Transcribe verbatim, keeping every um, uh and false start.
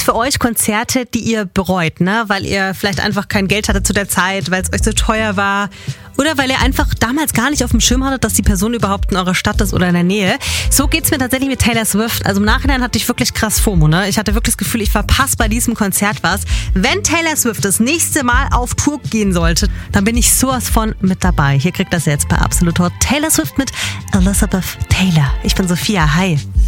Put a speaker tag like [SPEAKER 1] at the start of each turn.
[SPEAKER 1] für euch Konzerte, die ihr bereut, ne? Weil ihr vielleicht einfach kein Geld hattet zu der Zeit, weil es euch so teuer war oder weil ihr einfach damals gar nicht auf dem Schirm hattet, dass die Person überhaupt in eurer Stadt ist oder in der Nähe. So geht's mir tatsächlich mit Taylor Swift. Also im Nachhinein hatte ich wirklich krass FOMO, ne? Ich hatte wirklich das Gefühl, ich verpasse bei diesem Konzert was. Wenn Taylor Swift das nächste Mal auf Tour gehen sollte, dann bin ich sowas von mit dabei. Hier kriegt das jetzt bei Absolut Hot Taylor Swift mit Elizabeth Taylor. Ich bin Sophia, hi.